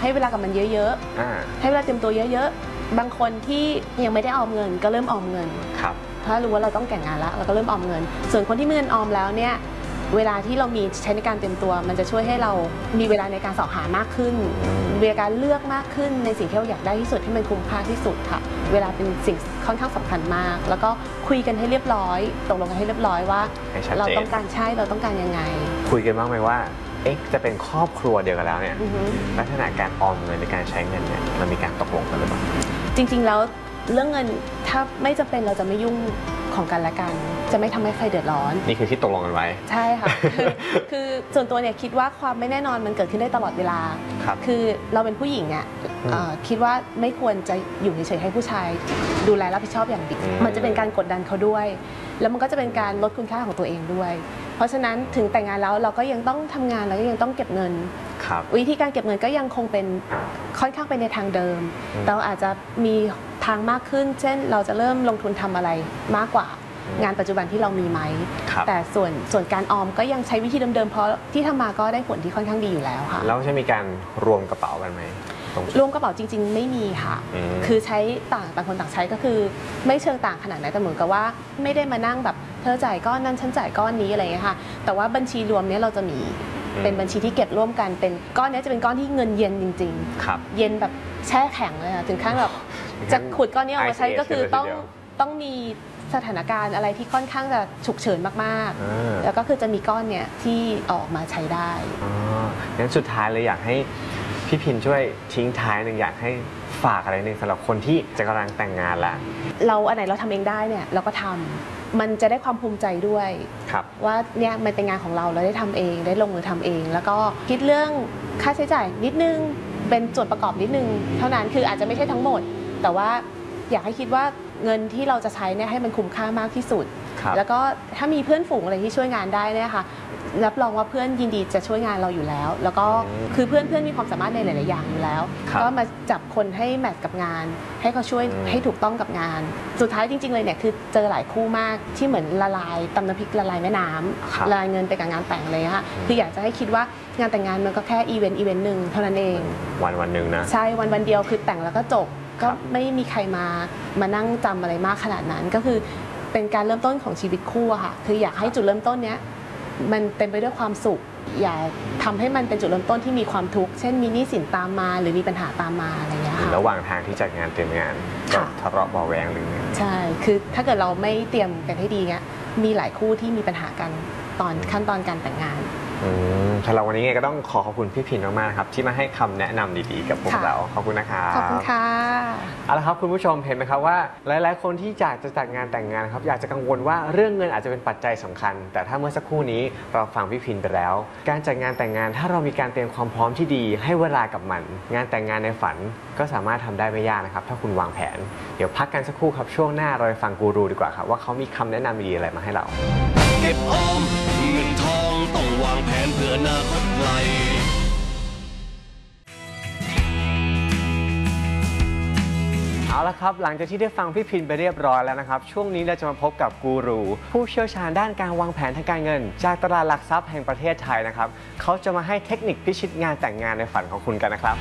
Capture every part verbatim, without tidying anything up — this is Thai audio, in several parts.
ให้เวลากับมันเยอะๆให้เวลาเตรียมตัวเยอะๆบางคนที่ยังไม่ได้ออมเงินก็เริ่มออมเงินถ้ารู้ว่าเราต้องแต่งงานแล้วเราก็เริ่มออมเงินส่วนคนที่มีเงินออมแล้วเนี่ยเวลาที่เรามีใช้ในการเตรียมตัวมันจะช่วยให้เรามีเวลาในการสอบหามากขึ้นมีการเลือกมากขึ้นในสิ่งที่เราอยากได้ที่สุดที่มันคุ้มค่าที่สุดค่ะเวลาเป็นสิ่งค่อนข้างสำคัญมากแล้วก็คุยกันให้เรียบร้อยตกลงกันให้เรียบร้อยว่าเราต้องการใช่เราต้องการยังไงคุยกันบ้างไหมว่าเอ๊ะจะเป็นครอบครัวเดียวกันแล้วเนี่ยลักษณะการออมเงินในการใช้เงินเนี่ยเรามีการตกลงกันหรือเปล่าจริงๆแล้วเรื่องเงินถ้าไม่จำเป็นเราจะไม่ยุ่งของกันและกันจะไม่ทำให้ใครเดือดร้อนนี่คือที่ตกลงกันไว้ใช่ค่ะคือคือส่วนตัวเนี่ยคิดว่าความไม่แน่นอนมันเกิดขึ้นได้ตลอดเวลาคือเราเป็นผู้หญิงเนี่ยคิดว่าไม่ควรจะอยู่เฉยๆให้ผู้ชายดูแลรับผิดชอบอย่างดีมันจะเป็นการกดดันเขาด้วยแล้วมันก็จะเป็นการลดคุณค่าของตัวเองด้วยเพราะฉะนั้นถึงแต่งงานแล้วเราก็ยังต้องทำงานแล้วก็ยังต้องเก็บเงินวิธีการเก็บเงินก็ยังคงเป็นค่อนข้างไปในทางเดิมแต่เราอาจจะมีทางมากขึ้นเช่นเราจะเริ่มลงทุนทำอะไรมากกว่างานปัจจุบันที่เรามีไหมแต่ส่วนส่วนการออมก็ยังใช้วิธีเดิมๆเพราะที่ทำมาก็ได้ผลที่ค่อนข้างดีอยู่แล้วค่ะแล้วจะมีการรวมกระเป๋ากันไหมรวมกระเป๋าจริงๆไม่มีค่ะคือใช้ต่างต่างคนต่างใช้ก็คือไม่เชิงต่างขนาดไหนแต่เหมือนกับว่าไม่ได้มานั่งแบบเธอจ่ายก้อนนั้นฉันจ่ายก้อนนี้อะไรอย่างเงี้ยค่ะแต่ว่าบัญชีรวมนี้เราจะมีเป็นบัญชีที่เก็บร่วมกันเป็นก้อนนี้จะเป็นก้อนที่เงินเย็นจริงๆเย็นแบบแช่แข็งเลยค่ะถึงขั้นแบบจะขุดก้อนนี้ออกมาใช้ก็คือต้องต้องมีสถานการณ์อะไรที่ค่อนข้างจะฉุกเฉินมากๆแล้วก็คือจะมีก้อนเนี่ยที่ออกมาใช้ได้อ๋องั้นสุดท้ายเลยอยากให้พี่พินช่วยทิ้งท้ายหนึ่งอยากให้ฝากอะไรหนึ่งสำหรับคนที่จะกำลังแต่งงานแล้วเราอันไหนเราทำเองได้เนี่ยเราก็ทำมันจะได้ความภูมิใจด้วยว่าเนี่ยมันเป็นงานของเราเราได้ทำเองได้ลงมือทำเอง แล้วก็คิดเรื่องค่าใช้จ่ายนิดนึงเป็นส่วนประกอบนิดนึงเท่านั้นคืออาจจะไม่ใช่ทั้งหมดแต่ว่าอยากให้คิดว่าเงินที่เราจะใช้เนี่ยให้มันคุ้มค่ามากที่สุดแล้วก็ถ้ามีเพื่อนฝูงอะไรที่ช่วยงานได้เนี่ยค่ะรับรองว่าเพื่อนยินดีจะช่วยงานเราอยู่แล้วแล้วก็คือเพื่อนเพื่อนมีความสามารถในหลายๆอย่างอยู่แล้วก็มาจับคนให้แมทกับงานให้เขาช่วยให้ถูกต้องกับงานสุดท้ายจริงๆเลยเนี่ยคือเจอหลายคู่มากที่เหมือนละลายตำน้ำพริกละลายแม่น้ำละลายเงินไปกับงานแต่งเลยค่ะคืออยากจะให้คิดว่างานแต่งงานมันก็แค่อีเวนต์อีเวนต์หนึ่งเท่านั้นเองวันวันหนึ่งนะใช่วันวันเดียวคือแต่งแล้วก็จบก็ไม่มีใครมามานั่งจำอะไรมากขนาดนั้นก็คือเป็นการเริ่มต้นของชีวิตคู่อะค่ะคืออยากให้จุดเริ่มต้นเนี้ยมันเต็มไปด้วยความสุขอย่าทำให้มันเป็นจุดเริ่มต้นที่มีความทุกข์เช่นมีหนี้สินตามมาหรือมีปัญหาตามมาอะไรอย่างเงี้ยค่ะระหว่างทางที่จัดงานเตรียมงานก็ทะเลาะเบาแวงหรือไงใช่คือถ้าเกิดเราไม่เตรียมกันให้ดีเงี้ยมีหลายคู่ที่มีปัญหากันตอนขั้นตอนการแต่งงานสำหรับวันนี้ไงก็ต้องขอขอบคุณพี่พินมากๆครับที่มาให้คำแนะนำดีๆกับพวกเราขอบคุณนะครับขอบคุณค่ะเอาละครับคุณผู้ชมเห็นไหมครับว่าหลายๆคนที่อยากจะจัดงานแต่งงานครับอยากจะกังวลว่าเรื่องเงินอาจจะเป็นปัจจัยสำคัญแต่ถ้าเมื่อสักครู่นี้เราฟังพี่พินไปแล้วการจัดงานแต่งงานถ้าเรามีการเตรียมความพร้อมที่ดีให้เวลากับมันงานแต่งงานในฝันก็สามารถทำได้ไม่ยากนะครับถ้าคุณวางแผนเดี๋ยวพักกันสักครู่ครับช่วงหน้าเราไปฟังกูรูดีกว่าครับว่าเขามีคำแนะนำดีๆอะไรมาให้เราเก็บออมเงินทองต้องวางแผนเพื่ออนาคตไกลเอาละครับหลังจากที่ได้ฟังพี่พินไปเรียบร้อยแล้วนะครับช่วงนี้เราจะมาพบกับกูรูผู้เชี่ยวชาญด้านการวางแผนทางการเงินจากตลาดหลักทรัพย์แห่งประเทศไทยนะครับเขาจะมาให้เทคนิคพิชิตงานแต่งงานในฝันของคุณกันนะครับ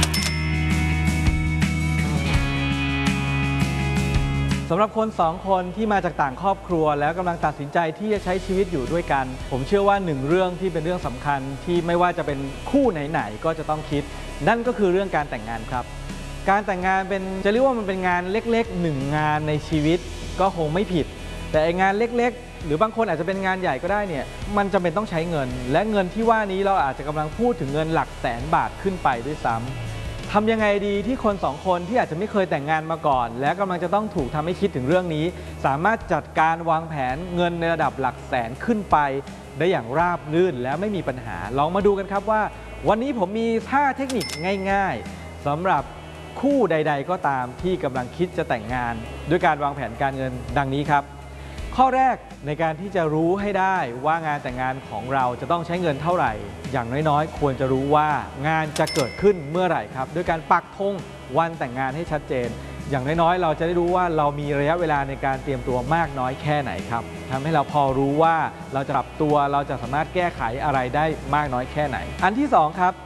สำหรับคนสองคนที่มาจากต่างครอบครัวแล้วกำลังตัดสินใจที่จะใช้ชีวิตอยู่ด้วยกันผมเชื่อว่าหนึ่งเรื่องที่เป็นเรื่องสำคัญที่ไม่ว่าจะเป็นคู่ไหนๆก็จะต้องคิดนั่นก็คือเรื่องการแต่งงานครับการแต่งงานเป็นจะเรียกว่ามันเป็นงานเล็กๆหนึ่งงานในชีวิตก็คงไม่ผิดแต่งานเล็กๆหรือบางคนอาจจะเป็นงานใหญ่ก็ได้เนี่ยมันจำเป็นต้องใช้เงินและเงินที่ว่านี้เราอาจจะกำลังพูดถึงเงินหลักแสนบาทขึ้นไปด้วยซ้ำทำยังไงดีที่คนสองคนที่อาจจะไม่เคยแต่งงานมาก่อนและกำลังจะต้องถูกทำให้คิดถึงเรื่องนี้สามารถจัดการวางแผนเงินในระดับหลักแสนขึ้นไปได้อย่างราบรื่นและไม่มีปัญหาลองมาดูกันครับว่าวันนี้ผมมีห้าเทคนิคง่ายๆสำหรับคู่ใดๆก็ตามที่กำลังคิดจะแต่งงานด้วยการวางแผนการเงินดังนี้ครับข้อแรกในการที่จะรู้ให้ได้ว่างานแต่งงานของเราจะต้องใช้เงินเท่าไหร่อย่างน้อยๆควรจะรู้ว่างานจะเกิดขึ้นเมื่อไหร่ครับด้วยการปักธงวันแต่งงานให้ชัดเจนอย่างน้อยๆเราจะได้รู้ว่าเรามีระยะเวลาในการเตรียมตัวมากน้อยแค่ไหนครับทำให้เราพอรู้ว่าเราจะปรับตัวเราจะสามารถแก้ไขอะไรได้มากน้อยแค่ไหนอันที่สองครับ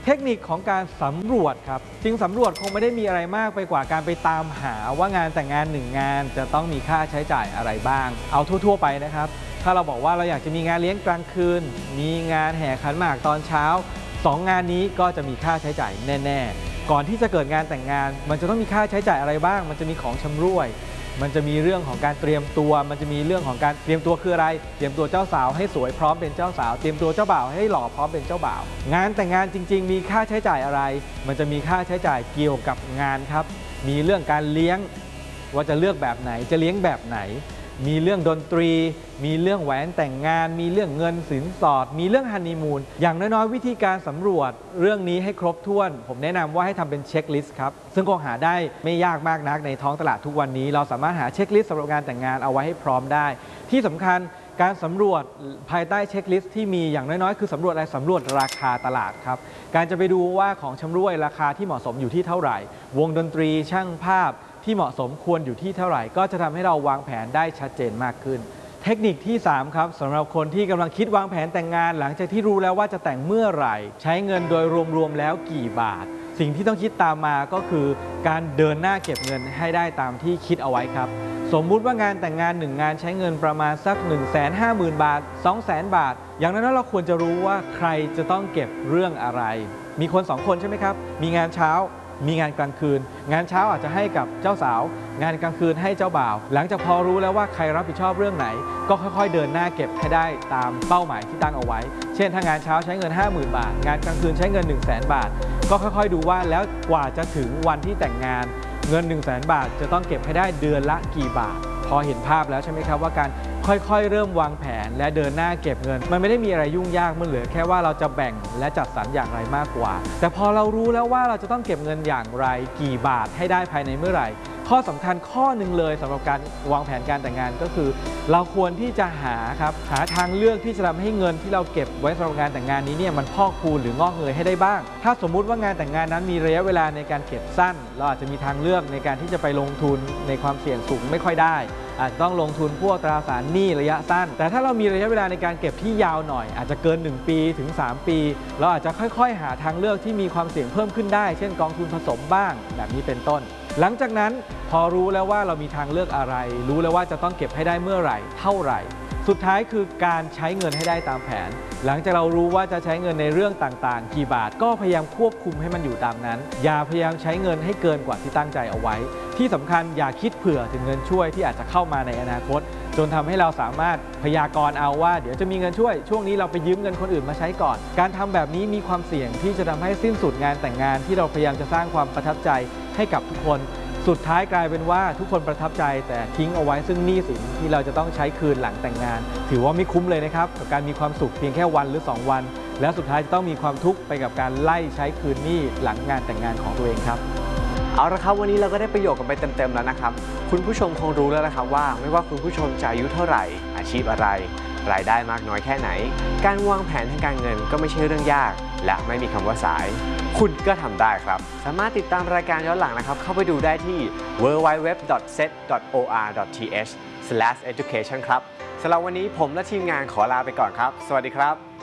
เทคนิคของการสำรวจครับจริงสำรวจคงไม่ได้มีอะไรมากไปกว่าการไปตามหาว่างานแต่งงานหนึ่งงานจะต้องมีค่าใช้จ่ายอะไรบ้างเอาทั่วๆไปนะครับถ้าเราบอกว่าเราอยากจะมีงานเลี้ยงกลางคืนมีงานแห่ขันหมากตอนเช้าสองงานนี้ก็จะมีค่าใช้จ่ายแน่ๆก่อนที่จะเกิดงานแต่งงานมันจะต้องมีค่าใช้จ่ายอะไรบ้างมันจะมีของชำร่วยมันจะมีเรื่องของการเตรียมตัวมันจะมีเรื่องของการเตรียมตัวคืออะไรเตรียมตัวเจ้าสาวให้สวยพร้อมเป็นเจ้าสาวเตรียมตัวเจ้าบ่าวให้หล่อพร้อมเป็นเจ้าบ่าวงานแต่งงานจริงๆมีค่าใช้จ่ายอะไรมันจะมีค่าใช้จ่ายเกี่ยวกับงานครับมีเรื่องการเลี้ยงว่าจะเลือกแบบไหนจะเลี้ยงแบบไหนมีเรื่องดนตรีมีเรื่องแหวนแต่งงานมีเรื่องเงินสินสอดมีเรื่องฮันนีมูนอย่างน้อยๆวิธีการสำรวจเรื่องนี้ให้ครบถ้วนผมแนะนำว่าให้ทำเป็นเช็คลิสต์ครับซึ่งคงหาได้ไม่ยากมากนักในท้องตลาดทุกวันนี้เราสามารถหาเช็คลิสต์สำหรับงานแต่งงานเอาไว้ให้พร้อมได้ที่สำคัญการสำรวจภายใต้เช็คลิสต์ที่มีอย่างน้อยๆคือสำรวจอะไรสำรวจราคาตลาดครับการจะไปดูว่าของชำร่วยราคาที่เหมาะสมอยู่ที่เท่าไหร่วงดนตรีช่างภาพที่เหมาะสมควรอยู่ที่เท่าไหร่ก็จะทำให้เราวางแผนได้ชัดเจนมากขึ้นเทคนิคที่สามครับสำหรับคนที่กำลังคิดวางแผนแต่งงานหลังจากที่รู้แล้วว่าจะแต่งเมื่อไหร่ใช้เงินโดยรวมๆแล้วกี่บาทสิ่งที่ต้องคิดตามมาก็คือการเดินหน้าเก็บเงินให้ได้ตามที่คิดเอาไว้ครับสมมุติว่างานแต่งงานหนึ่งงานใช้เงินประมาณสัก หนึ่งแสนห้าหมื่น บาท สองแสน บาทอย่างนั้นเราควรจะรู้ว่าใครจะต้องเก็บเรื่องอะไรมีคนสองคนใช่ไหมครับมีงานเช้ามีงานกลางคืนงานเช้าอาจจะให้กับเจ้าสาวงานกลางคืนให้เจ้าบ่าวหลังจากพอรู้แล้วว่าใครรับผิดชอบเรื่องไหนก็ค่อยๆเดินหน้าเก็บให้ได้ตามเป้าหมายที่ตั้งเอาไว้เช่นถ้างานเช้าใช้เงิน ห้าหมื่น บาทงานกลางคืนใช้เงิน หนึ่งแสน บาทก็ค่อยๆดูว่าแล้วกว่าจะถึงวันที่แต่งงานเงิน หนึ่งแสน บาทจะต้องเก็บให้ได้เดือนละกี่บาทพอเห็นภาพแล้วใช่ไหมครับว่าการค่อยๆเริ่มวางแผนและเดินหน้าเก็บเงินมันไม่ได้มีอะไรยุ่งยากมันเหลือแค่ว่าเราจะแบ่งและจัดสรรอย่างไรมากกว่าแต่พอเรารู้แล้วว่าเราจะต้องเก็บเงินอย่างไรกี่บาทให้ได้ภายในเมื่อไหร่ข้อสำคัญข้อหนึ่งเลยสำหรับการวางแผนการแต่งงานก็คือเราควรที่จะหาครับหาทางเลือกที่จะทำให้เงินที่เราเก็บไว้สำหรับงานแต่งงานนี้เนี่ยมันพอกพูนหรืองอกเงยให้ได้บ้างถ้าสมมุติว่างานแต่งงานนั้นมีระยะเวลาในการเก็บสั้นเราอาจจะมีทางเลือกในการที่จะไปลงทุนในความเสี่ยงสูงไม่ค่อยได้อาจจะต้องลงทุนพวกตราสารหนี้ระยะสั้นแต่ถ้าเรามีระยะเวลาในการเก็บที่ยาวหน่อยอาจจะเกินหนึ่งปีถึงสามปีเราอาจจะค่อยๆหาทางเลือกที่มีความเสี่ยงเพิ่มขึ้นได้เช่นกองทุนผสมบ้างแบบนี้เป็นต้นหลังจากนั้นพอรู้แล้วว่าเรามีทางเลือกอะไรรู้แล้วว่าจะต้องเก็บให้ได้เมื่อไหร่เท่าไหร่สุดท้ายคือการใช้เงินให้ได้ตามแผนหลังจากเรารู้ว่าจะใช้เงินในเรื่องต่างๆกี่บาทก็พยายามควบคุมให้มันอยู่ตามนั้นอย่าพยายามใช้เงินให้เกินกว่าที่ตั้งใจเอาไว้ที่สำคัญอย่าคิดเผื่อถึงเงินช่วยที่อาจจะเข้ามาในอนาคตจนทำให้เราสามารถพยากรณ์เอาว่าเดี๋ยวจะมีเงินช่วยช่วงนี้เราไปยืมเงินคนอื่นมาใช้ก่อนการทำแบบนี้มีความเสี่ยงที่จะทำให้สิ้นสุดงานแต่งงานที่เราพยายามจะสร้างความประทับใจให้กับทุกคนสุดท้ายกลายเป็นว่าทุกคนประทับใจแต่ทิ้งเอาไว้ซึ่งหนี้สินที่เราจะต้องใช้คืนหลังแต่งงานถือว่าไม่คุ้มเลยนะครับกับการมีความสุขเพียงแค่วันหรือสองวันแล้วสุดท้ายจะต้องมีความทุกข์ไปกับการไล่ใช้คืนหนี้หลังงานแต่งงานของตัวเองครับเอาละครับวันนี้เราก็ได้ประโยชน์กันไปเต็มๆแล้วนะครับคุณผู้ชมคงรู้แล้วนะครับว่าไม่ว่าคุณผู้ชมจะอายุเท่าไหร่อาชีพอะไรรายได้มากน้อยแค่ไหนการวางแผนทางการเงินก็ไม่ใช่เรื่องยากและไม่มีคำว่าสายคุณก็ทำได้ครับสามารถติดตามรายการย้อนหลังนะครับเข้าไปดูได้ที่ ดับเบิลยู ดับเบิลยู ดับเบิลยู ดอท เซต ดอท โอ อาร์ ดอท ที เอช สแลช เอดูเคชัน ครับสำหรับวันนี้ผมและทีมงานขอลาไปก่อนครับสวัสดีครับ